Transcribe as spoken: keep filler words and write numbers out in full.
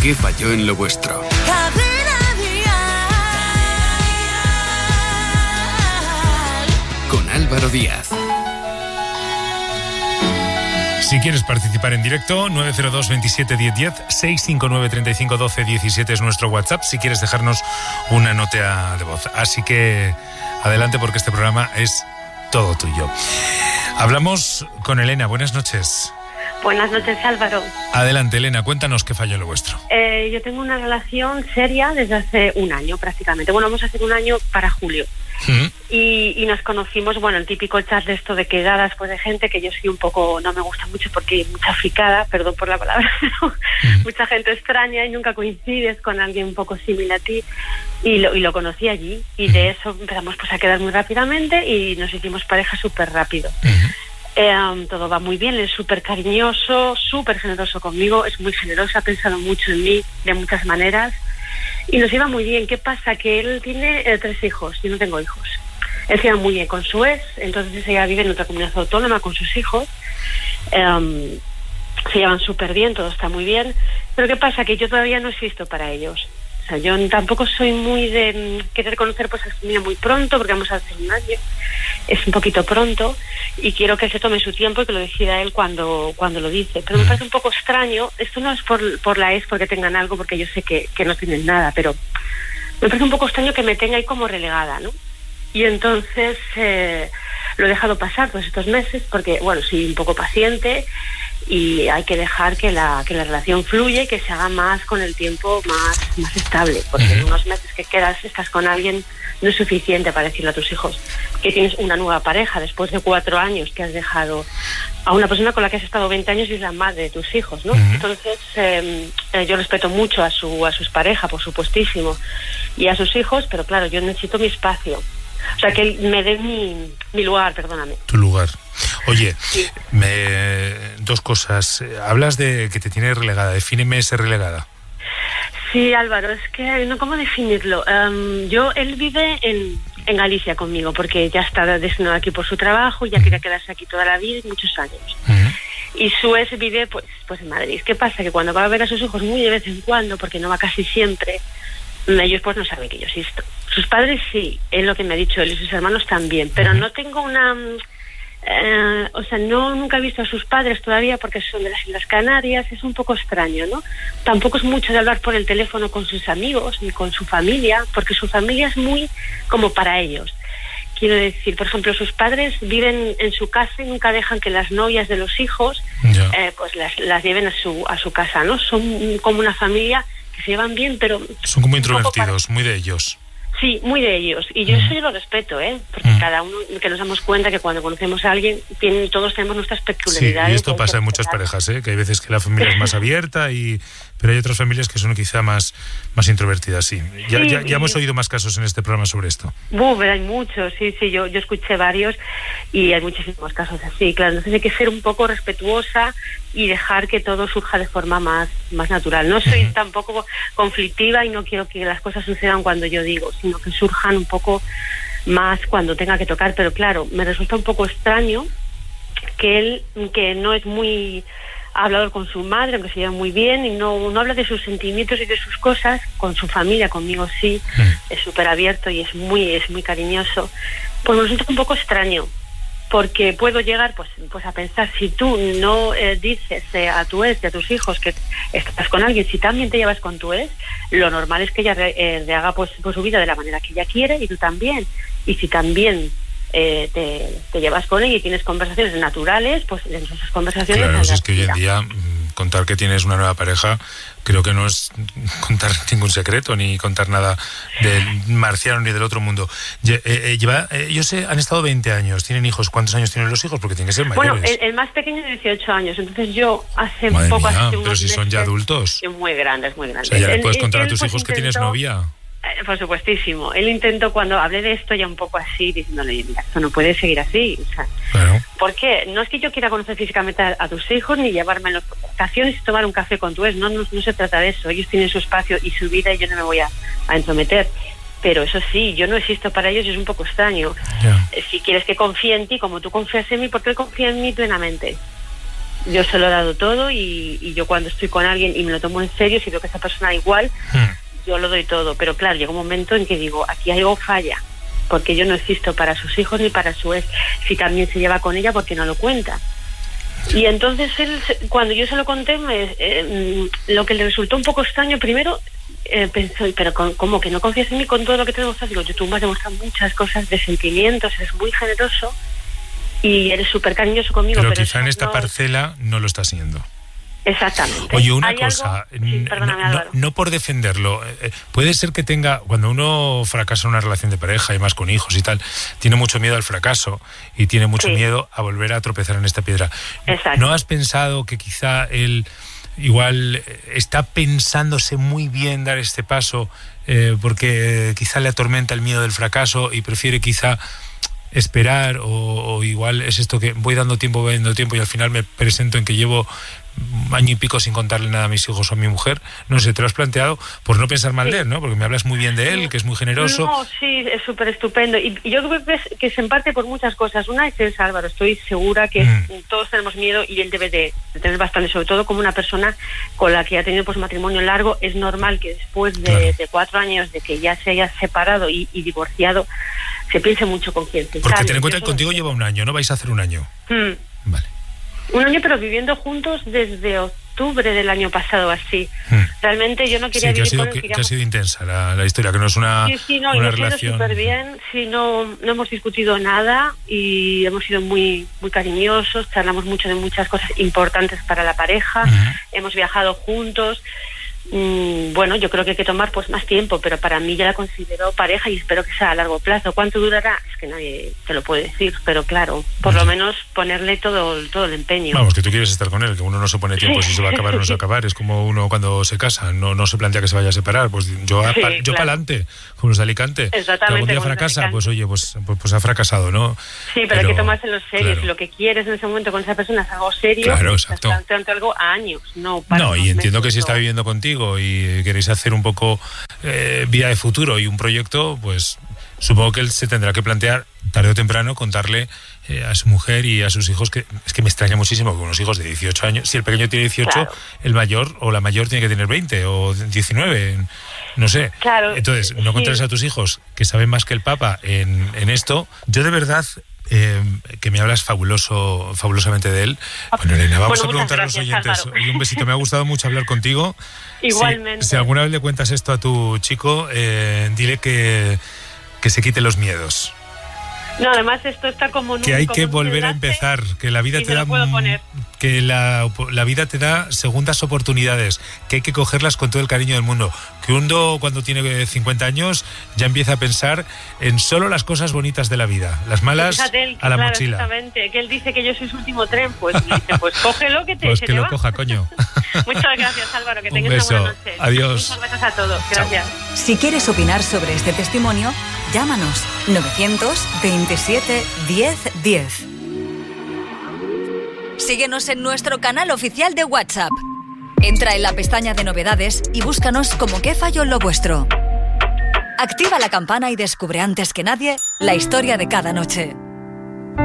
¿Qué falló en lo vuestro? Con Álvaro Díaz. Si quieres participar en directo, nueve cero dos, veintisiete, diez diez, seis cinco nueve, treinta y cinco, doce, diecisiete es nuestro WhatsApp, si quieres dejarnos una nota de voz. Así que adelante, porque este programa es todo tuyo. Hablamos con Elena. Buenas noches. Buenas noches, Álvaro. Adelante, Elena, cuéntanos qué falló en lo vuestro. Eh, yo tengo una relación seria desde hace un año prácticamente. Bueno, vamos a hacer un año para julio. ¿Mm? Y, y nos conocimos, bueno, el típico chat de esto de quedadas pues de gente que yo soy un poco, no me gusta mucho porque hay mucha fricada, perdón por la palabra, pero ¿Mm? mucha gente extraña y nunca coincides con alguien un poco similar a ti, y lo, y lo conocí allí, y de eso empezamos pues a quedar muy rápidamente y nos hicimos pareja súper rápido. ¿Mm? Eh, todo va muy bien, él es súper cariñoso, súper generoso conmigo, es muy generoso, ha pensado mucho en mí de muchas maneras y nos iba muy bien. ¿Qué pasa? Que él tiene eh, tres hijos, yo no tengo hijos. Él se lleva muy bien con su ex, entonces ella vive en otra comunidad autónoma con sus hijos, eh, se llevan súper bien, todo está muy bien, pero ¿qué pasa? Que yo todavía no existo para ellos. O sea, yo tampoco soy muy de querer conocer pues a su familia muy pronto, porque vamos a hacer un año, es un poquito pronto, y quiero que se tome su tiempo y que lo decida él cuando cuando lo dice. Pero me parece un poco extraño, esto no es por, por la ex porque tengan algo, porque yo sé que, que no tienen nada, pero me parece un poco extraño que me tenga ahí como relegada, ¿no? Y entonces eh, lo he dejado pasar todos estos meses, porque, bueno, soy un poco paciente, y hay que dejar que la que la relación fluya y que se haga más con el tiempo, más más estable, porque en unos meses que quedas estás con alguien no es suficiente para decirle a tus hijos que tienes una nueva pareja después de cuatro años que has dejado a una persona con la que has estado veinte años y es la madre de tus hijos, ¿no? Uh-huh. Entonces eh, eh, yo respeto mucho a su a sus parejas, por supuestísimo, y a sus hijos, pero claro, yo necesito mi espacio. O sea, que él me dé mi, mi lugar, perdóname. Tu lugar. Oye, sí. me, dos cosas. Hablas de que te tiene relegada. Defíneme ese relegada. Sí, Álvaro, es que no cómo definirlo. Um, yo, él vive en, en Galicia conmigo, porque ya está destinado aquí por su trabajo, ya uh-huh. quería quedarse aquí toda la vida y muchos años. Uh-huh. Y su ex vive pues, pues en Madrid. ¿Qué pasa? Que cuando va a ver a sus hijos muy de vez en cuando, porque no va casi siempre, ellos pues no saben que yo existo. Sus padres sí, es lo que me ha dicho él, y sus hermanos también, pero no tengo una... Eh, o sea, no nunca he visto a sus padres todavía porque son de las Islas Canarias, es un poco extraño, ¿no? Tampoco es mucho de hablar por el teléfono con sus amigos ni con su familia, porque su familia es muy como para ellos. Quiero decir, por ejemplo, sus padres viven en su casa y nunca dejan que las novias de los hijos eh, pues las, las lleven a su, a su casa, ¿no? Son como una familia que se llevan bien, pero... Son como introvertidos, para... muy de ellos. Sí, muy de ellos. Y yo mm. eso yo lo respeto, ¿eh? Porque mm. cada uno, que nos damos cuenta que cuando conocemos a alguien, tienen, todos tenemos nuestras peculiaridades. Sí, y esto pasa en muchas parejas, ¿eh? Que hay veces que la familia es más abierta, y pero hay otras familias que son quizá más, más introvertidas, sí. Ya, sí, ya, ya hemos oído más casos en este programa sobre esto. Uf, hay muchos, sí, sí, yo, yo escuché varios y hay muchísimos casos así, claro. Entonces hay que ser un poco respetuosa y dejar que todo surja de forma más, más natural. No soy uh-huh. tampoco conflictiva y no quiero que las cosas sucedan cuando yo digo, sino que surjan un poco más cuando tenga que tocar. Pero claro, me resulta un poco extraño que él, que no es muy hablador con su madre, aunque se lleva muy bien, y no, no habla de sus sentimientos y de sus cosas, con su familia, conmigo sí, uh-huh. es súper abierto y es muy, es muy cariñoso. Pues me resulta un poco extraño, porque puedo llegar pues pues a pensar, si tú no eh, dices eh, a tu ex y a tus hijos que estás con alguien, si también te llevas con tu ex, lo normal es que ella re, eh, le haga pues, pues su vida de la manera que ella quiere, y tú también. Y si también eh, te, te llevas con ella y tienes conversaciones naturales, pues en esas conversaciones... Claro, si es que hoy en día contar que tienes una nueva pareja, creo que no es contar ningún secreto, ni contar nada del marciano ni del otro mundo. Eh, eh, lleva, eh, yo sé, han estado veinte años, tienen hijos. ¿Cuántos años tienen los hijos? Porque tienen que ser mayores. Bueno, el, el más pequeño de dieciocho años, entonces yo hace Madre poco... Mía, hace pero si son ya adultos. Muy grandes, muy grandes. O sea, ya le él, puedes contar él, a tus pues hijos intentó, que tienes novia. Eh, por supuestísimo. Él intentó, cuando hablé de esto, ya un poco así, diciéndole, mira, esto no puede seguir así. O sea, claro. ¿por qué? No es que yo quiera conocer físicamente a, a tus hijos, ni llevarme en las vacaciones y tomar un café con tu ex. No, no, no se trata de eso. Ellos tienen su espacio y su vida y yo no me voy a, a entrometer. Pero eso sí, yo no existo para ellos y es un poco extraño. Yeah. Eh, si quieres que confíe en ti, como tú confías en mí, ¿por qué él confía en mí plenamente? Yo se lo he dado todo y, y yo cuando estoy con alguien y me lo tomo en serio, si veo que esa persona igual, mm. yo lo doy todo. Pero claro, llega un momento en que digo, aquí algo falla, porque yo no existo para sus hijos ni para su ex. Si también se lleva con ella, ¿por qué no lo cuenta? Y entonces él, cuando yo se lo conté, me, eh, lo que le resultó un poco extraño, primero eh, pensó, pero ¿cómo que no confías en mí con todo lo que te demuestras? Digo, yo tú me has demostrado muchas cosas de sentimientos, eres muy generoso y eres súper cariñoso conmigo. Pero, pero quizá en esta no... parcela no lo está siendo. Exactamente. Oye, una cosa, algo... sí, perdóname, no, no, no por defenderlo, eh, puede ser que tenga, cuando uno fracasa en una relación de pareja y más con hijos y tal, tiene mucho miedo al fracaso y tiene mucho sí. miedo a volver a tropezar en esta piedra. Exacto. ¿No has pensado que quizá él igual está pensándose muy bien dar este paso eh, porque quizá le atormenta el miedo del fracaso y prefiere quizá esperar o, o igual es esto que voy dando tiempo, voy dando tiempo y al final me presento en que llevo un año y pico sin contarle nada a mis hijos o a mi mujer? No sé, ¿te lo has planteado? Por no pensar mal sí. de él, ¿no? Porque me hablas muy bien de él, que es muy generoso. No, sí, es súper estupendo. Y, y yo creo que es, que se emparte por muchas cosas. Una es el Álvaro, estoy segura que mm. todos tenemos miedo y él debe de, de tener bastante, sobre todo como una persona con la que ha tenido pues matrimonio largo. Es normal que después de, claro. de cuatro años de que ya se haya separado y, y divorciado, se piense mucho con quién se Porque ten en cuenta que contigo lleva un año, ¿no? Vais a hacer un año. Mm. Vale. Un año, pero viviendo juntos desde octubre del año pasado, así. Hmm. Realmente yo no quería sí, que vivir ha sido, con él. Que, queríamos... que ha sido intensa la, la historia, que no es una, sí, sí, no, una y relación... súper bien, sí, no, no hemos discutido nada y hemos sido muy, muy cariñosos, charlamos mucho de muchas cosas importantes para la pareja, uh-huh. hemos viajado juntos. Mm, bueno, yo creo que hay que tomar pues más tiempo, pero para mí ya la considero pareja y espero que sea a largo plazo. ¿Cuánto durará? Es que nadie te lo puede decir, pero claro, por lo menos ponerle todo, todo el empeño. Vamos, que tú quieres estar con él, que uno no se pone tiempo sí. si se va a acabar o no se va a acabar. Es como uno cuando se casa, no, no se plantea que se vaya a separar. Pues yo, sí, pa, yo claro. para adelante, como los de Alicante. Exactamente. Que algún día fracasa, pues oye, pues, pues, pues ha fracasado, ¿no? Sí, pero, pero hay que tomárselo serio. Claro. Si lo que quieres en ese momento con esa persona es algo serio, claro, exacto. Estás planteando algo a años, no para No, y entiendo que si o... está viviendo contigo y queréis hacer un poco eh, vida de futuro y un proyecto, pues supongo que él se tendrá que plantear tarde o temprano contarle eh, a su mujer y a sus hijos, que es que me extraña muchísimo que unos hijos de dieciocho años, si el pequeño tiene dieciocho, claro. el mayor o la mayor tiene que tener veinte o diecinueve, no sé. Claro, entonces, no contarles sí. a tus hijos que saben más que el Papa en, en esto. Yo de verdad... Eh, que me hablas fabuloso, fabulosamente de él. Bueno, Elena, vamos bueno, a preguntar gracias, a los oyentes. Álvaro. Y un besito, me ha gustado mucho hablar contigo. Igualmente. Si, si alguna vez le cuentas esto a tu chico, eh, dile que, que se quite los miedos. No, además esto está como... Que hay que volver a empezar, que la vida te da... que la, la vida te da segundas oportunidades, que hay que cogerlas con todo el cariño del mundo. Que uno cuando tiene cincuenta años ya empieza a pensar en solo las cosas bonitas de la vida, las malas él, a la claro, mochila. Exactamente, que él dice que yo soy su último tren, pues dice, pues cógelo que te Pues se que te lo va. coja, coño. Muchas gracias, Álvaro, que Un tengas beso. una buena noche. Adiós. Muchas gracias a todos, gracias. Chao. Si quieres opinar sobre este testimonio, llámanos novecientos veintisiete diez diez. Síguenos en nuestro canal oficial de WhatsApp. Entra en la pestaña de novedades y búscanos como ¿Qué falló en lo vuestro? Activa la campana y descubre antes que nadie la historia de cada noche.